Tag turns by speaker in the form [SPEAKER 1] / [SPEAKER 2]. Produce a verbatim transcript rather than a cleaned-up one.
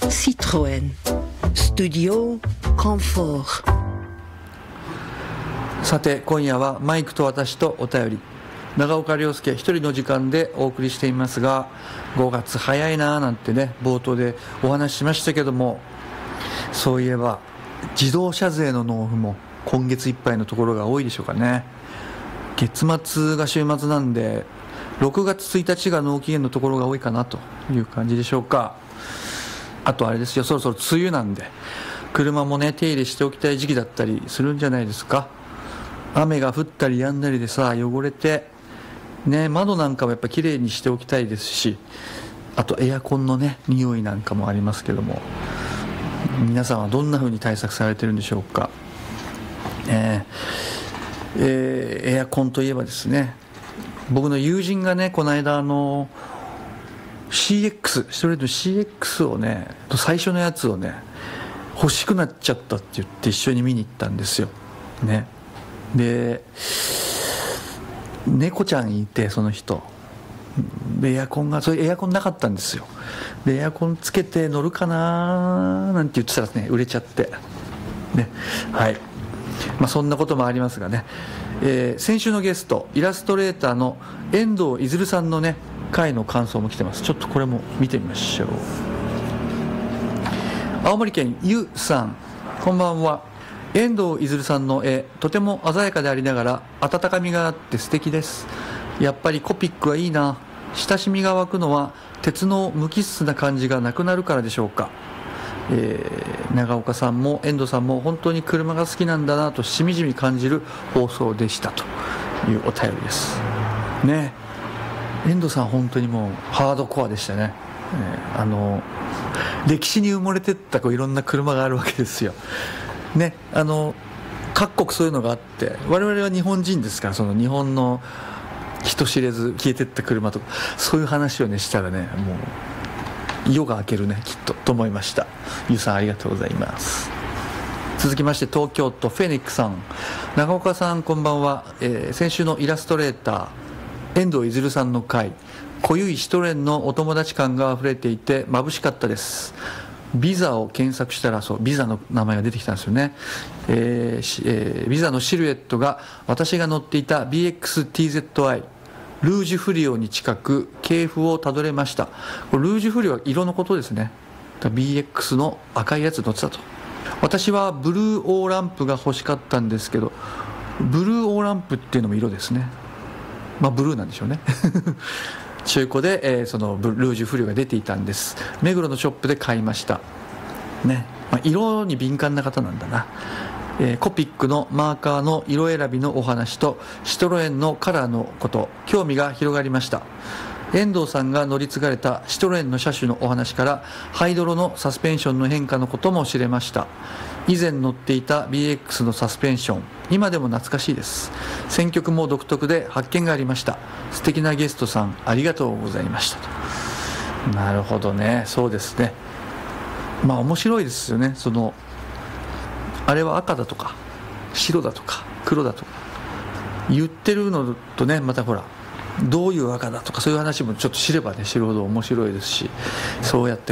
[SPEAKER 1] Citroën Studio Confort。
[SPEAKER 2] さて今夜はマイクと私とお便り、長岡亮介一人の時間でお送りしていますが、ごがつ早いなーなんてね冒頭でお話ししましたけども、そういえば自動車税の納付も今月いっぱいのところが多いでしょうかね。月末が週末なんでろくがつついたちが納期限のところが多いかなという感じでしょうか。あとあれですよ、そろそろ梅雨なんで車もね手入れしておきたい時期だったりするんじゃないですか。雨が降ったり止んだりでさ、汚れてね、窓なんかもやっぱきれいにしておきたいですし、あとエアコンのね匂いなんかもありますけども、皆さんはどんな風に対策されてるんでしょうか。えーえー、エアコンといえばですね、僕の友人がねこの間あの シーエックス ストレート シーエックス をね最初のやつをね欲しくなっちゃったって言って一緒に見に行ったんですよね。で猫ちゃんいて、その人でエアコンがそういうエアコンなかったんですよ。でエアコンつけて乗るかななんて言ってたらね売れちゃってね、はい、まあそんなこともありますがね、えー、先週のゲストイラストレーターの遠藤いずるさんのね回の感想も来てます。ちょっとこれも見てみましょう。青森県ゆさん、こんばんは。遠藤いずるさんの絵、とても鮮やかでありながら温かみがあって素敵です。やっぱりコピックはいいな。親しみが湧くのは鉄の無機質な感じがなくなるからでしょうか。えー、長岡さんも遠藤さんも本当に車が好きなんだなとしみじみ感じる放送でしたというお便りですね。遠藤さん本当にもうハードコアでしたね。えー、あの歴史に埋もれてったこういろんな車があるわけですよね。あの各国そういうのがあって、我々は日本人ですから、その日本の人知れず消えてった車とかそういう話をねしたらね、もう夜が明けるねきっとと思いました。ゆうさんありがとうございます。続きまして東京都フェニックさん、長岡さんこんばんは。えー、先週のイラストレーター遠藤いずるさんの回、濃ゆいシトレンのお友達感があふれていて眩しかったです。ビザを検索したら、そうビザの名前が出てきたんですよね。えーえー、ビザのシルエットが私が乗っていた ビーエックスティーゼットアイ ルージュフリオに近く系譜をたどれました。これルージュフリオは色のことですね。 ビーエックス の赤いやつ乗ってたと。私はブルーオーランプが欲しかったんですけど、ブルーオーランプっていうのも色ですね。まあブルーなんでしょうね中古で、えー、そのルージュフリオが出ていたんです。目黒のショップで買いましたね。まあ、色に敏感な方なんだな。えー、コピックのマーカーの色選びのお話とシトロエンのカラーのこと、興味が広がりました。遠藤さんが乗り継がれたシトロエンの車種のお話からハイドロのサスペンションの変化のことも知れました。以前乗っていた ビーエックス のサスペンション、今でも懐かしいです。選曲も独特で発見がありました。素敵なゲストさんありがとうございましたと。なるほどね、そうですね。まあ面白いですよね。そのあれは赤だとか白だとか黒だとか言ってるのとね、またほらどういう赤だとかそういう話もちょっと知ればね知るほど面白いですし、そうやって